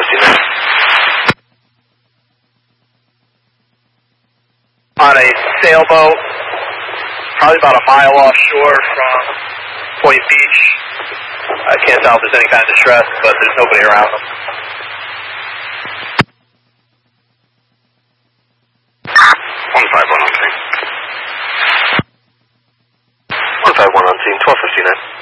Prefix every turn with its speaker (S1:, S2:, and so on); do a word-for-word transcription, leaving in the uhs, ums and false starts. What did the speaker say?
S1: fifty-nine.
S2: On a sailboat, probably about a mile offshore from Point Beach. I can't tell if there's any kind of distress, but there's nobody around them.
S1: one five one on scene. one five one on scene, twelve fifty-nine.